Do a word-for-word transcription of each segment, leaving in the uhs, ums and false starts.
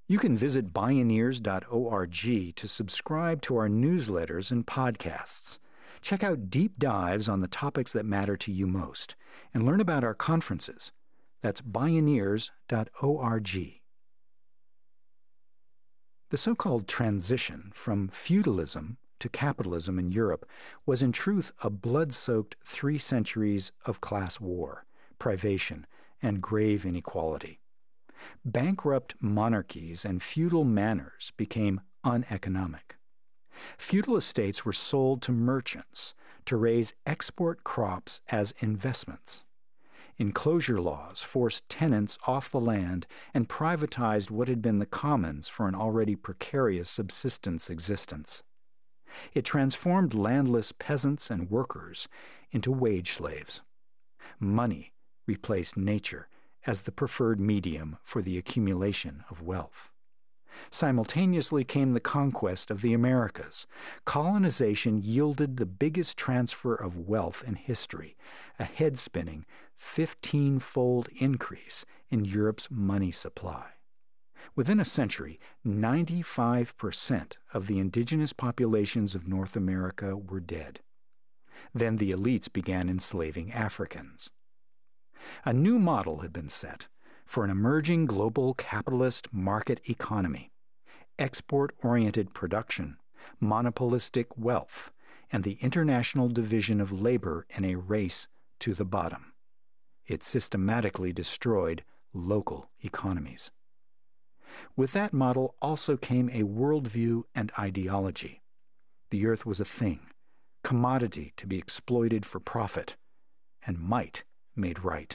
You can visit bioneers dot org to subscribe to our newsletters and podcasts. Check out deep dives on the topics that matter to you most, and learn about our conferences. That's bioneers dot org. The so-called transition from feudalism to capitalism in Europe was in truth a blood-soaked three centuries of class war, privation, and grave inequality. Bankrupt monarchies and feudal manors became uneconomic. Feudal estates were sold to merchants to raise export crops as investments. Enclosure laws forced tenants off the land and privatized what had been the commons for an already precarious subsistence existence. It transformed landless peasants and workers into wage slaves. Money replaced nature as the preferred medium for the accumulation of wealth. Simultaneously came the conquest of the Americas. Colonization yielded the biggest transfer of wealth in history, a head-spinning, fifteen-fold increase in Europe's money supply. Within a century, ninety-five percent of the indigenous populations of North America were dead. Then the elites began enslaving Africans. A new model had been set for an emerging global capitalist market economy: export-oriented production, monopolistic wealth, and the international division of labor in a race to the bottom. It systematically destroyed local economies. With that model also came a worldview and ideology. The earth was a thing, commodity to be exploited for profit, and might made right.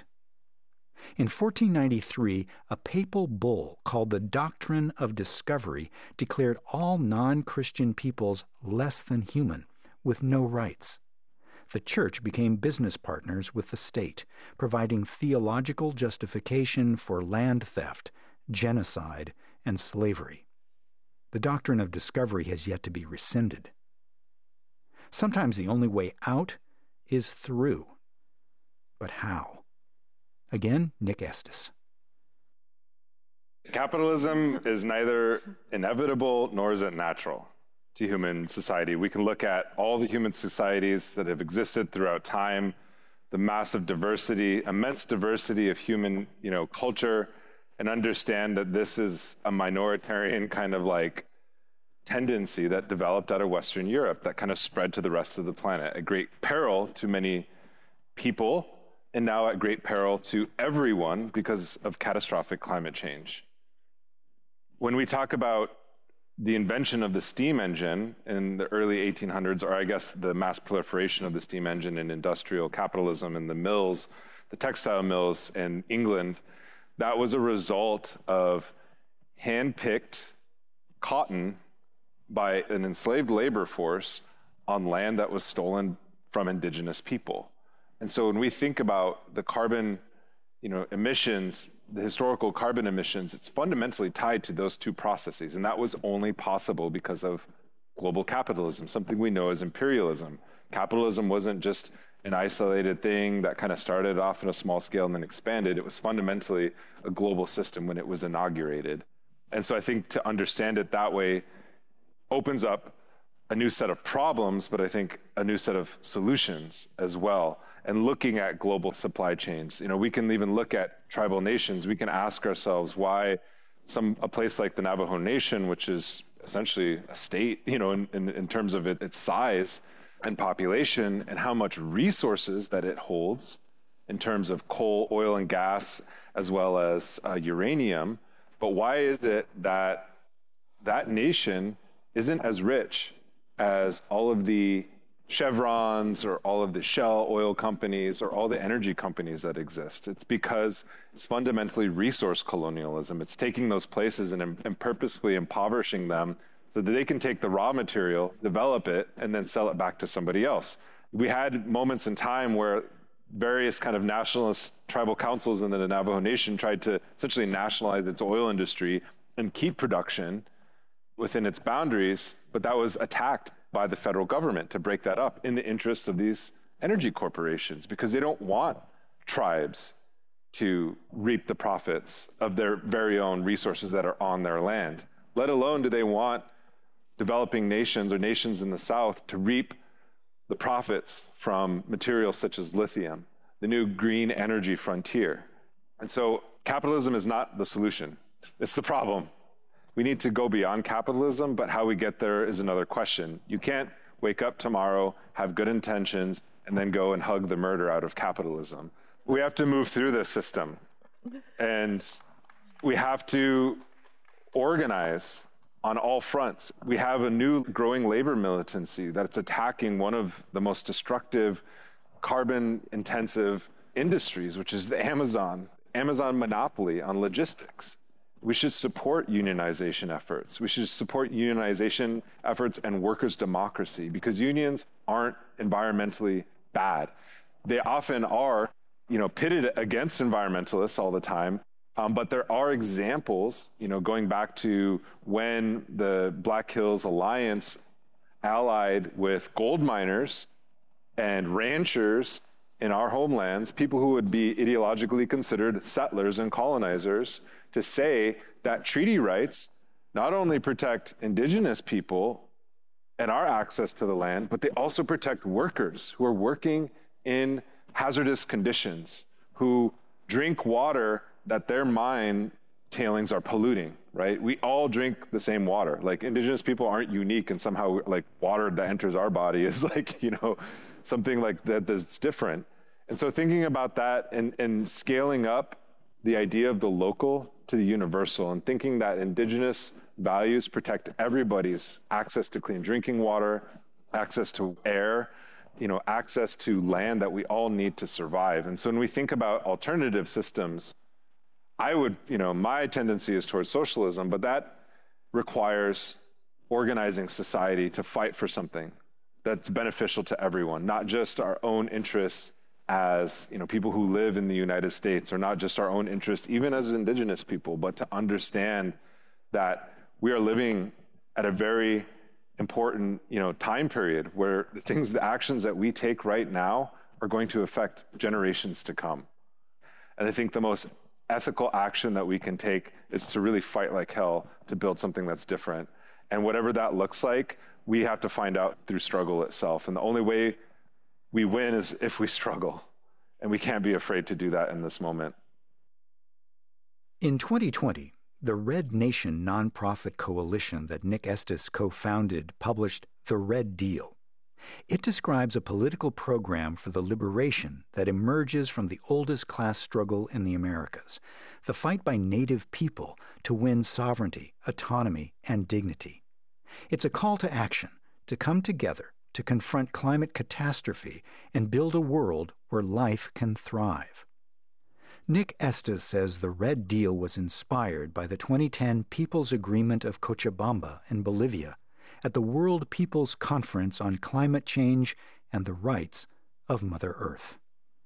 In fourteen ninety-three, a papal bull called the Doctrine of Discovery declared all non-Christian peoples less than human, with no rights. The church became business partners with the state, providing theological justification for land theft, genocide, and slavery. The Doctrine of Discovery has yet to be rescinded. Sometimes the only way out is through. But how? Again, Nick Estes. Capitalism is neither inevitable nor is it natural to human society. We can look at all the human societies that have existed throughout time, the massive diversity, immense diversity of human, you know, culture, and understand that this is a minoritarian kind of like tendency that developed out of Western Europe that kind of spread to the rest of the planet at great peril to many people, and now at great peril to everyone because of catastrophic climate change. When we talk about the invention of the steam engine in the early eighteen hundreds, or I guess the mass proliferation of the steam engine in industrial capitalism and the mills, the textile mills in England, that was a result of hand-picked cotton by an enslaved labor force on land that was stolen from indigenous people. And so when we think about the carbon, you know, emissions, the historical carbon emissions, it's fundamentally tied to those two processes. And that was only possible because of global capitalism, something we know as imperialism. Capitalism wasn't just an isolated thing that kind of started off on a small scale and then expanded. It was fundamentally a global system when it was inaugurated. And so I think to understand it that way opens up a new set of problems, but I think a new set of solutions as well. And looking at global supply chains, you know, we can even look at tribal nations. We can ask ourselves why some a place like the Navajo Nation, which is essentially a state, you know, in, in, in terms of it, its size and population, and how much resources that it holds in terms of coal, oil, and gas, as well as uh, uranium. But why is it that that nation isn't as rich as all of the Chevrons or all of the Shell oil companies or all the energy companies that exist? It's because it's fundamentally resource colonialism. It's taking those places and, and purposefully impoverishing them so that they can take the raw material, develop it, and then sell it back to somebody else. We had moments in time where various kind of nationalist tribal councils in the Navajo Nation tried to essentially nationalize its oil industry and keep production within its boundaries, but that was attacked by the federal government to break that up in the interest of these energy corporations, because they don't want tribes to reap the profits of their very own resources that are on their land, let alone do they want developing nations or nations in the South to reap the profits from materials such as lithium, the new green energy frontier. And so capitalism is not the solution. It's the problem. We need to go beyond capitalism, but how we get there is another question. You can't wake up tomorrow, have good intentions, and then go and hug the murder out of capitalism. We have to move through this system, and we have to organize on all fronts. We have a new growing labor militancy that's attacking one of the most destructive, carbon-intensive industries, which is the Amazon, Amazon monopoly on logistics. We should support unionization efforts. We should support unionization efforts and workers' democracy, because unions aren't environmentally bad. They often are, you know, pitted against environmentalists all the time. Um, but there are examples, you know, going back to when the Black Hills Alliance allied with gold miners and ranchers in our homelands, people who would be ideologically considered settlers and colonizers, to say that treaty rights not only protect indigenous people and our access to the land, but they also protect workers who are working in hazardous conditions, who drink water that their mine tailings are polluting, right? We all drink the same water. Like, indigenous people aren't unique, and somehow like water that enters our body is like, you know, something like that that's different. And so thinking about that and, and scaling up the idea of the local to the universal, and thinking that indigenous values protect everybody's access to clean drinking water, access to air, you know, access to land that we all need to survive. And so when we think about alternative systems, I would, you know, my tendency is towards socialism, but that requires organizing society to fight for something that's beneficial to everyone, not just our own interests as, you know, people who live in the United States, or not just our own interests, even as indigenous people, but to understand that we are living at a very important, you know, time period where the things, the actions that we take right now are going to affect generations to come. And I think the most ethical action that we can take is to really fight like hell to build something that's different. And whatever that looks like, we have to find out through struggle itself. And the only way we win is if we struggle. And we can't be afraid to do that in this moment. In twenty twenty, the Red Nation nonprofit coalition that Nick Estes co-founded published The Red Deal. It describes a political program for the liberation that emerges from the oldest class struggle in the Americas, the fight by Native people to win sovereignty, autonomy, and dignity. It's a call to action, to come together, to confront climate catastrophe and build a world where life can thrive. Nick Estes says the Red Deal was inspired by the twenty ten People's Agreement of Cochabamba in Bolivia at the World People's Conference on Climate Change and the Rights of Mother Earth.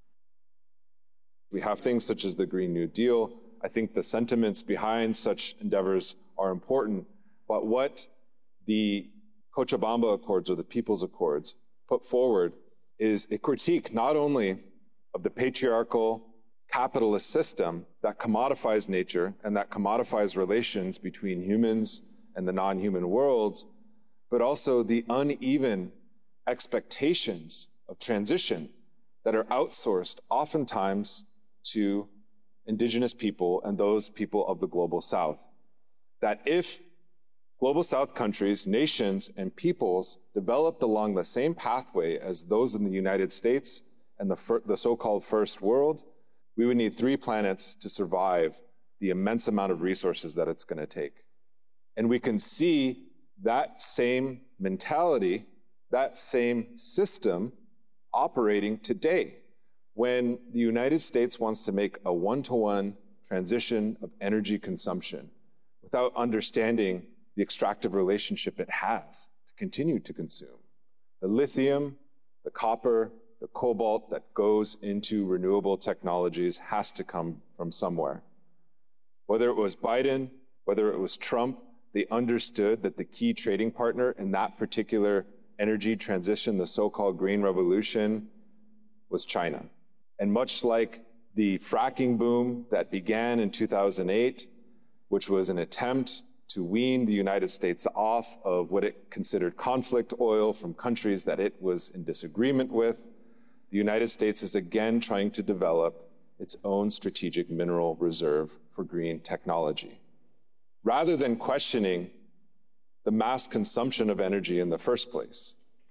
We have things such as the Green New Deal. I think the sentiments behind such endeavors are important, but what the Cochabamba Accords, or the People's Accords, put forward is a critique not only of the patriarchal capitalist system that commodifies nature and that commodifies relations between humans and the non-human world, but also the uneven expectations of transition that are outsourced oftentimes to indigenous people and those people of the global south. That if global south countries, nations, and peoples developed along the same pathway as those in the United States and the, fir- the so-called first world, we would need three planets to survive the immense amount of resources that it's going to take. And we can see that same mentality, that same system operating today when the United States wants to make a one-to-one transition of energy consumption without understanding the extractive relationship it has to continue to consume. The lithium, the copper, the cobalt that goes into renewable technologies has to come from somewhere. Whether it was Biden, whether it was Trump, they understood that the key trading partner in that particular energy transition, the so-called Green Revolution, was China. And much like The fracking boom that began in two thousand eight, which was an attempt to wean the United States off of what it considered conflict oil from countries that it was in disagreement with, the United States is again trying to develop its own strategic mineral reserve for green technology. Rather than questioning the mass consumption of energy in the first place.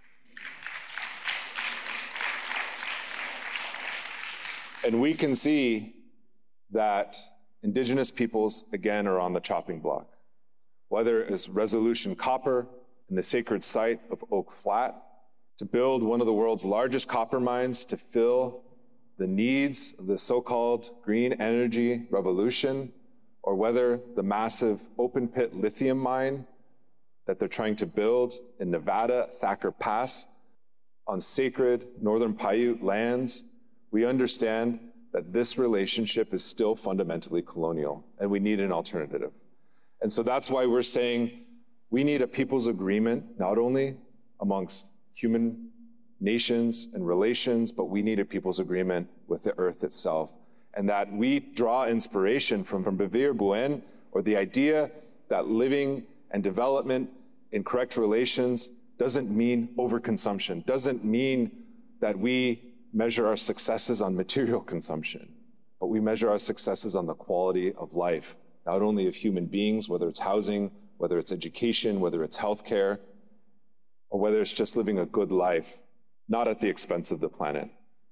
And we can see that indigenous peoples, again, are on the chopping block. Whether it's Resolution Copper in the sacred site of Oak Flat, to build one of the world's largest copper mines to fill the needs of the so-called green energy revolution, or whether the massive open-pit lithium mine that they're trying to build in Nevada, Thacker Pass, on sacred Northern Paiute lands, we understand that this relationship is still fundamentally colonial, and we need an alternative. And so that's why we're saying we need a people's agreement, not only amongst human nations and relations, but we need a people's agreement with the earth itself. And that we draw inspiration from, from Bevir Buen, or the idea that living and development in correct relations doesn't mean overconsumption, doesn't mean that we measure our successes on material consumption, but we measure our successes on the quality of life, not only of human beings, whether it's housing, whether it's education, whether it's healthcare, or whether it's just living a good life, not at the expense of the planet.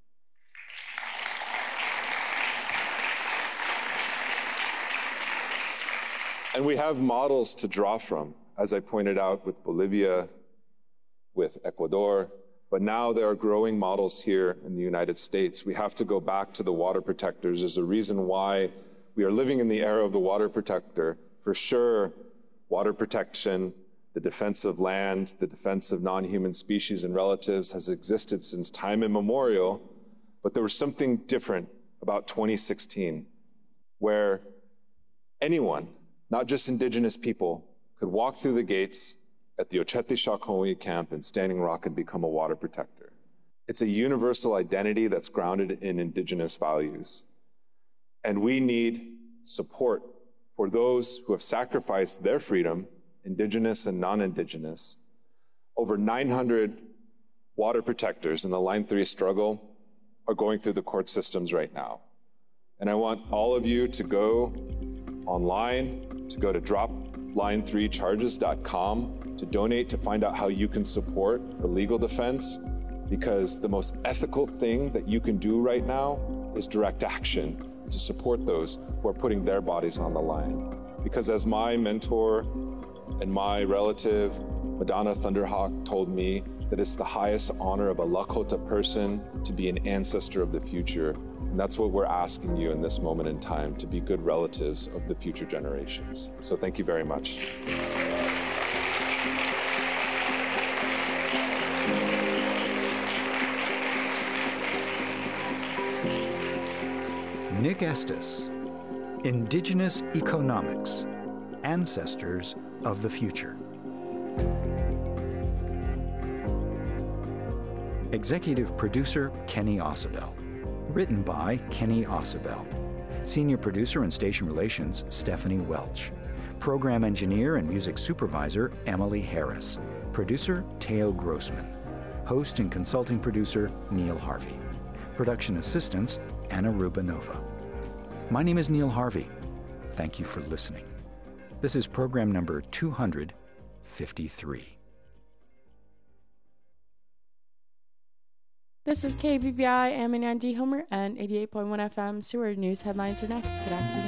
And we have models to draw from, as I pointed out with Bolivia, with Ecuador, but now there are growing models here in the United States. We have to go back to the water protectors. There's a reason why we are living in the era of the water protector. For sure, water protection, the defense of land, the defense of non-human species and relatives has existed since time immemorial, but there was something different about twenty sixteen, where anyone, not just indigenous people, could walk through the gates at the Ochete Shakoni camp in Standing Rock and become a water protector. It's a universal identity that's grounded in indigenous values. And we need support for those who have sacrificed their freedom, indigenous and non-indigenous. Over nine hundred water protectors in the Line three struggle are going through the court systems right now. And I want all of you to go online, to go to drop line three charges dot com to donate, to find out how you can support the legal defense, because the most ethical thing that you can do right now is direct action to support those who are putting their bodies on the line. Because as my mentor and my relative, Madonna Thunderhawk, told me, that it's the highest honor of a Lakota person to be an ancestor of the future. And that's what we're asking you in this moment in time, to be good relatives of the future generations. So thank you very much. Nick Estes, Indigenous Economics, Ancestors of the Future. Executive Producer, Kenny Ausubel. Written by Kenny Ausubel. Senior Producer and Station Relations, Stephanie Welch. Program Engineer and Music Supervisor, Emily Harris. Producer, Teo Grossman. Host and Consulting Producer, Neil Harvey. Production Assistants, Anna Rubinova. My name is Neil Harvey. Thank you for listening. This is program number two hundred fifty-three. This is K B V I, I'm Andy Homer, and eighty-eight point one F M. Seward News headlines are next. Good afternoon.